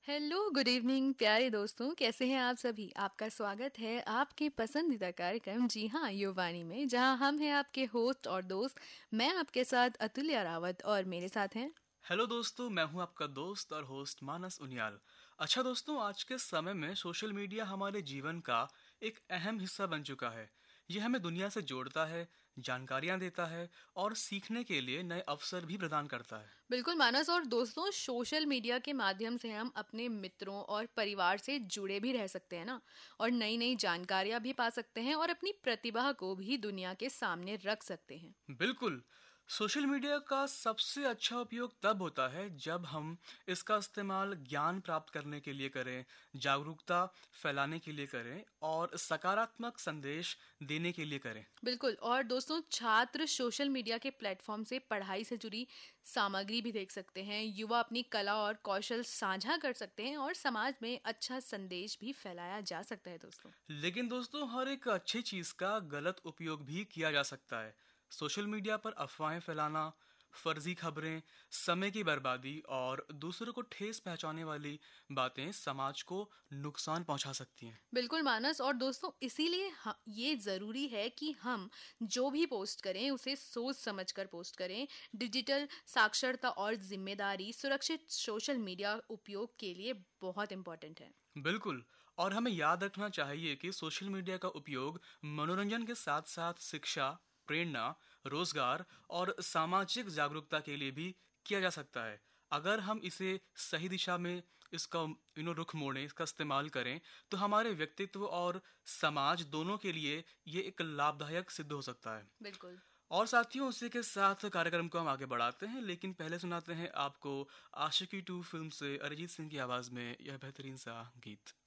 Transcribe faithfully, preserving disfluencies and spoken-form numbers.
Hello, good evening प्यारे दोस्तों, कैसे हैं आप सभी। आपका स्वागत है आपके पसंदीदा कार्यक्रम जी हाँ युवानी में, जहां हम हैं आपके होस्ट और दोस्त। मैं आपके साथ अतुल्य रावत और मेरे साथ हैं। हेलो दोस्तों, मैं हूं आपका दोस्त और होस्ट मानस उनियाल। अच्छा दोस्तों, आज के समय में सोशल मीडिया हमारे जीवन का एक अहम हिस्सा बन चुका है। ये हमें दुनिया से जोड़ता है, जानकारियां देता है और सीखने के लिए नए अवसर भी प्रदान करता है। बिल्कुल मानस और दोस्तों, सोशल मीडिया के माध्यम से हम अपने मित्रों और परिवार से जुड़े भी रह सकते हैं ना। और नई नई जानकारियां भी पा सकते हैं और अपनी प्रतिभा को भी दुनिया के सामने रख सकते हैं। बिल्कुल। सोशल मीडिया का सबसे अच्छा उपयोग तब होता है जब हम इसका इस्तेमाल ज्ञान प्राप्त करने के लिए करें, जागरूकता फैलाने के लिए करें और सकारात्मक संदेश देने के लिए करें। बिल्कुल। और दोस्तों, छात्र सोशल मीडिया के प्लेटफॉर्म से पढ़ाई से जुड़ी सामग्री भी देख सकते हैं, युवा अपनी कला और कौशल साझा कर सकते हैं और समाज में अच्छा संदेश भी फैलाया जा सकता है दोस्तों। लेकिन दोस्तों, हर एक अच्छी चीज का गलत उपयोग भी किया जा सकता है। सोशल मीडिया पर अफवाहें फैलाना, फर्जी खबरें, समय की बर्बादी और दूसरों को ठेस पहुंचाने वाली बातें समाज को नुकसान पहुंचा सकती हैं। बिल्कुल मानस और दोस्तों, इसीलिए ह- ये जरूरी है कि हम जो भी पोस्ट करें उसे सोच समझकर पोस्ट करें। डिजिटल साक्षरता और जिम्मेदारी सुरक्षित सोशल मीडिया उपयोग के लिए बहुत इंपॉर्टेंट है। बिल्कुल। और हमें याद रखना चाहिए कि सोशल मीडिया का उपयोग मनोरंजन के साथ साथ शिक्षा, प्रेरणा, रोजगार और सामाजिक जागरूकता के लिए भी किया जा सकता है। अगर हम इसे सही दिशा में इसका यू नो रुख मोड़ें, इसका इस्तेमाल करें, तो हमारे व्यक्तित्व और समाज दोनों के लिए ये एक लाभदायक सिद्ध हो सकता है। बिल्कुल। और साथियों, उसी के साथ कार्यक्रम को हम आगे बढ़ाते हैं, लेकिन पहले सुनाते हैं आपको आशिकी टू फिल्म से अरिजीत सिंह की आवाज में यह बेहतरीन सा गीत।